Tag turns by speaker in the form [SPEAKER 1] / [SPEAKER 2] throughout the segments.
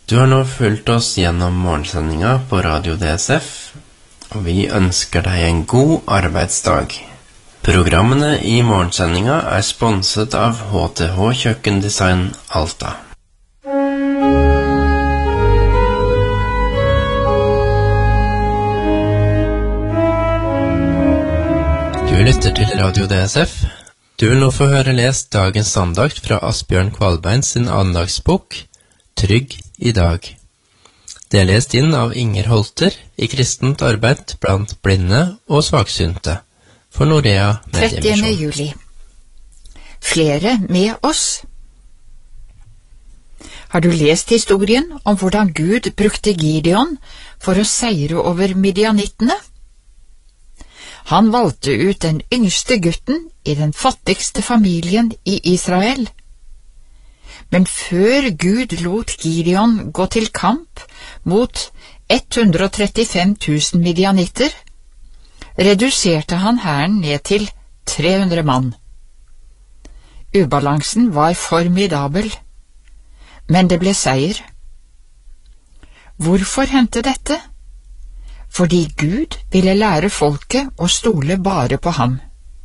[SPEAKER 1] Du har nå fulgt oss gjennom morgensendinga på Radio DSF, og vi ønsker deg en god arbeidsdag. Programmene i morgensendinga sponset av HTH Kjøkkendesign Alta. Du lytter til Radio DSF. Du vil nå få høre lest dagens andakt fra Asbjørn Kvalbein sin andagsbok Trygg i dag. Det lest inn av Inger Holter i kristent arbeid blant blinde og svaksynte for Norea Mediemisjon.
[SPEAKER 2] 30. juli. Flere med oss. Har du lest historien om hvordan Gud brukte Gideon for å seire over midianittene? Han valgte ut den yngste gutten i den fattigste familien i Israel. Men før Gud lot Gideon gå til kamp mot 135 000 midianitter, reduserte han hæren ned til 300 mann. Ubalansen var formidabel, men det ble seier. Hvorfor hendte dette? Fordi Gud ville lære folket å stole bare på ham.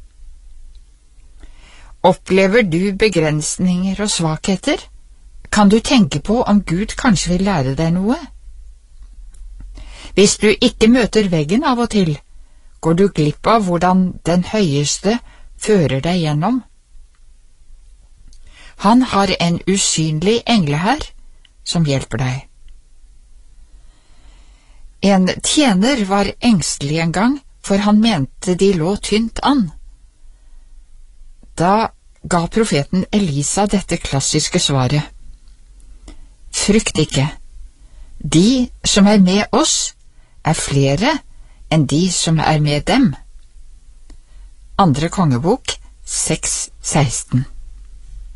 [SPEAKER 2] Opplever du begrensninger og svakheter? Kan du tenke på om Gud kanskje vil lære deg noe? Hvis du ikke møter veggen av og til, går du glipp av hvordan den høyeste fører deg gjennom. Han har en usynlig englehær som hjelper deg. En tjener var engstelig en gang, for han mente de lå tynt an. Da ga profeten Elisa dette klassiske svaret: Frykt ikke, de som er med oss flere enn de som er med dem. 2. kongebok 6:16.